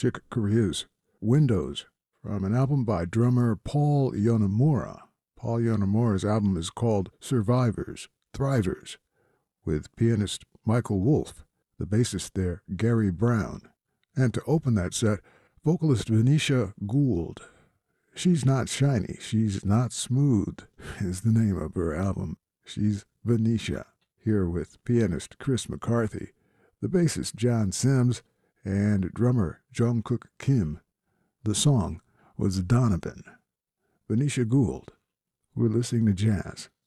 Chick Corea's Windows from an album by drummer Paul Yonemura. Paul Yonemura's album is called Survivors, Thrivers, with pianist Michael Wolff, the bassist there, Gary Brown. And to open that set, vocalist Venetia Gould. She's Not Shiny, She's Not Smooth is the name of her album. She's Venetia, here with pianist Chris McCarthy, the bassist John Sims, and drummer Jungkook Kim. The song was Donovan. Venetia Gould. We're listening to jazz